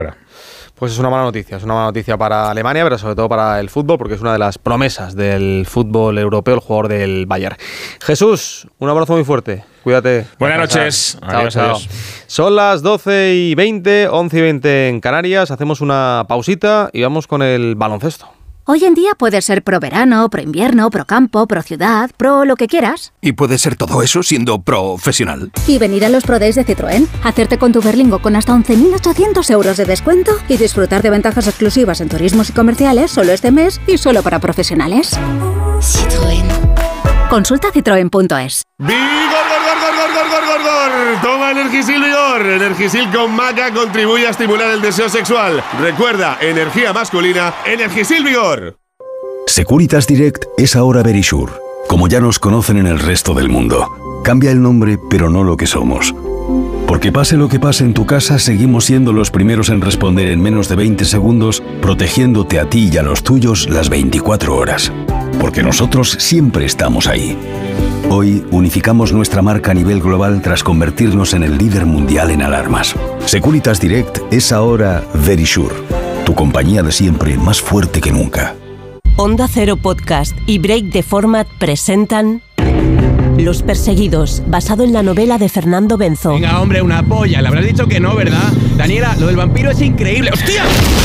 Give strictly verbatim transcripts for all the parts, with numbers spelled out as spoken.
Pues es una mala noticia, es una mala noticia para Alemania, pero sobre todo para el fútbol, porque es una de las promesas del fútbol europeo, el jugador del Bayern. Jesús, un abrazo muy fuerte, cuídate. Buenas noches. Chao, Adiós, chao. adiós. Son las doce y veinte, once y veinte en Canarias, hacemos una pausita y vamos con el baloncesto. Hoy en día puedes ser pro verano, pro invierno, pro campo, pro ciudad, pro lo que quieras. Y puedes ser todo eso siendo profesional. Y venir a los Pro Days de Citroën, hacerte con tu Berlingo con hasta once mil ochocientos euros de descuento y disfrutar de ventajas exclusivas en turismos y comerciales solo este mes y solo para profesionales. Citroën. Consulta citroen punto es. ¡Vigor, gor, gor, gor, gor, gor, gor, gor! Toma Energisil Vigor. Energisil con maca contribuye a estimular el deseo sexual. Recuerda, energía masculina, Energisil Vigor. Securitas Direct es ahora Verisure, como ya nos conocen en el resto del mundo. Cambia el nombre, pero no lo que somos. Porque pase lo que pase en tu casa, seguimos siendo los primeros en responder en menos de veinte segundos, protegiéndote a ti y a los tuyos las veinticuatro horas. Porque nosotros siempre estamos ahí. Hoy unificamos nuestra marca a nivel global tras convertirnos en el líder mundial en alarmas. Securitas Direct es ahora Verisure, tu compañía de siempre más fuerte que nunca. Onda Cero Podcast y Break the Format presentan Los Perseguidos, basado en la novela de Fernando Benzo. Venga, hombre, una polla. Le habrás dicho que no, ¿verdad? Daniela, lo del vampiro es increíble. ¡Hostia!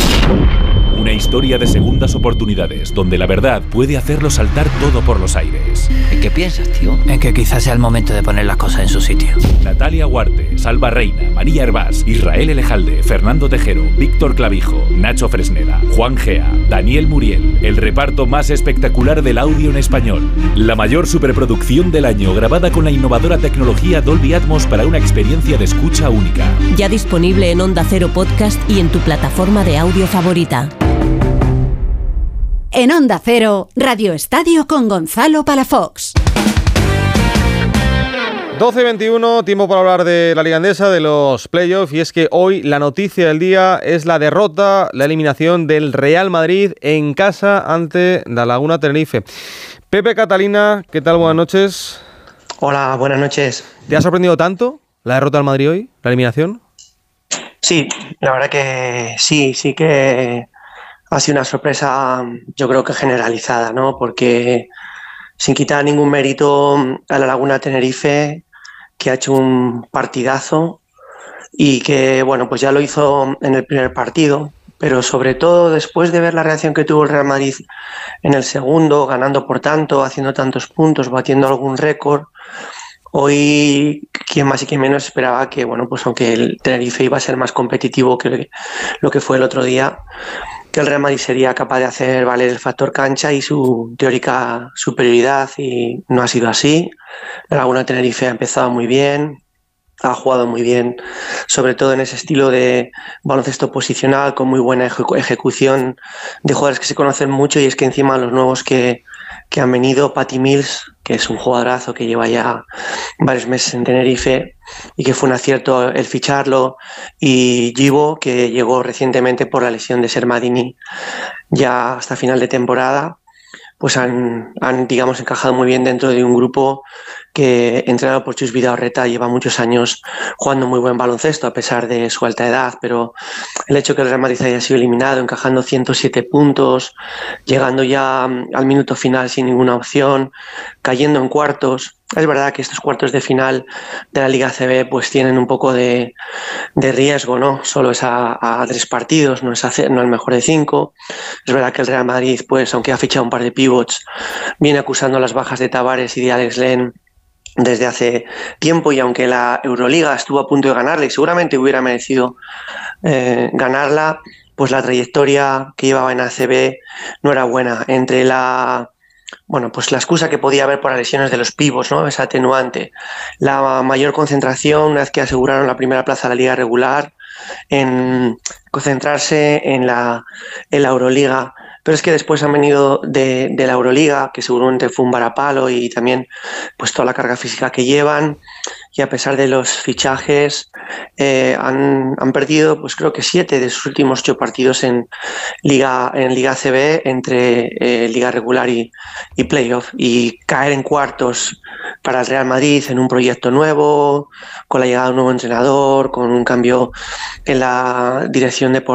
Una historia de segundas oportunidades, donde la verdad puede hacerlo saltar todo por los aires. ¿En qué piensas, tío? En que quizás sea el momento de poner las cosas en su sitio. Natalia Huarte, Salva Reina, María Hervás, Israel Elejalde, Fernando Tejero, Víctor Clavijo, Nacho Fresneda, Juan Gea, Daniel Muriel. El reparto más espectacular del audio en español. La mayor superproducción del año, grabada con la innovadora tecnología Dolby Atmos para una experiencia de escucha única. Ya disponible en Onda Cero Podcast y en tu plataforma de audio favorita. En Onda Cero, Radio Estadio con Gonzalo Palafox. doce y veintiuno, tiempo para hablar de la Liga Endesa, de los playoffs, y es que hoy la noticia del día es la derrota, la eliminación del Real Madrid en casa ante la Laguna Tenerife. Pepe Catalina, ¿qué tal? Buenas noches. Hola, buenas noches. ¿Te ha sorprendido tanto la derrota del Madrid hoy, la eliminación? Sí, la verdad que sí, sí que ha sido una sorpresa, yo creo que generalizada, ¿no? Porque sin quitar ningún mérito a la Laguna Tenerife, que ha hecho un partidazo y que, bueno, pues ya lo hizo en el primer partido, pero sobre todo después de ver la reacción que tuvo el Real Madrid en el segundo, ganando por tanto, haciendo tantos puntos, batiendo algún récord, hoy quien más y quien menos esperaba que, bueno, pues aunque el Tenerife iba a ser más competitivo que lo que fue el otro día, que el Real Madrid sería capaz de hacer valer el factor cancha y su teórica superioridad, y no ha sido así. La Laguna Tenerife ha empezado muy bien, ha jugado muy bien, sobre todo en ese estilo de baloncesto posicional, con muy buena ejecu- ejecución de jugadores que se conocen mucho, y es que encima los nuevos que, que han venido, Patty Mills, que es un jugadorazo que lleva ya varios meses en Tenerife y que fue un acierto el ficharlo, y Gibo, que llegó recientemente por la lesión de Sermadini ya hasta final de temporada, pues han, han digamos encajado muy bien dentro de un grupo que, entrenado por Chus Vidaurreta, lleva muchos años jugando muy buen baloncesto a pesar de su alta edad, pero el hecho que el Real Madrid haya sido eliminado encajando ciento siete puntos, llegando ya al minuto final sin ninguna opción, cayendo en cuartos. Es verdad que estos cuartos de final de la Liga A C B pues tienen un poco de, de riesgo, ¿no? Solo es a, a tres partidos, no es a, no el mejor de cinco. Es verdad que el Real Madrid, pues aunque ha fichado un par de pivots, viene acusando las bajas de Tavares y de Alex Len desde hace tiempo, y aunque la Euroliga estuvo a punto de ganarla y seguramente hubiera merecido eh, ganarla, pues la trayectoria que llevaba en A C B no era buena. Entre la Bueno, pues la excusa que podía haber por las lesiones de los pivos, ¿no? Esa atenuante. La mayor concentración, una vez que aseguraron la primera plaza de la liga regular, en concentrarse en la, en la Euroliga pero es que después han venido de, de la Euroliga, que seguramente fue un varapalo, y también pues toda la carga física que llevan, y a pesar de los fichajes eh, han, han perdido pues creo que siete de sus últimos ocho partidos en Liga, en Liga A C B, entre eh, Liga regular y, y playoff, y caer en cuartos para el Real Madrid en un proyecto nuevo, con la llegada de un nuevo entrenador, con un cambio en la dirección deportiva